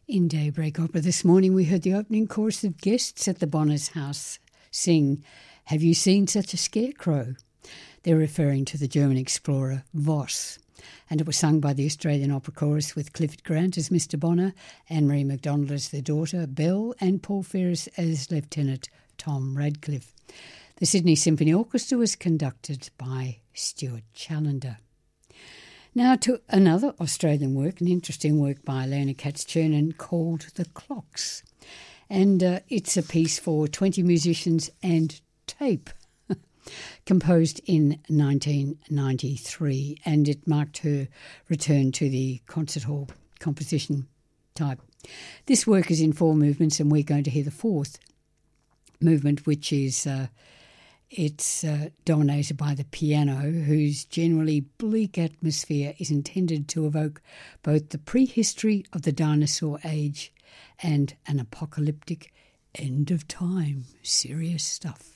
In Daybreak Opera this morning, we heard the opening chorus of guests at the Bonner's house sing, "Have you seen such a scarecrow?" They're referring to the German explorer Voss. And it was sung by the Australian Opera Chorus with Clifford Grant as Mr. Bonner, Anne-Marie MacDonald as their daughter, Belle, and Paul Ferris as Lieutenant Tom Radcliffe. The Sydney Symphony Orchestra was conducted by Stuart Challender. Now to another Australian work, an interesting work by Lena Katz-Chernin called The Clocks. And it's a piece for 20 musicians and tape, composed in 1993, and it marked her return to the concert hall composition type. This work is in 4 movements, and we're going to hear the 4th movement, which is it's dominated by the piano, whose generally bleak atmosphere is intended to evoke both the prehistory of the dinosaur age and an apocalyptic end of time. Serious stuff.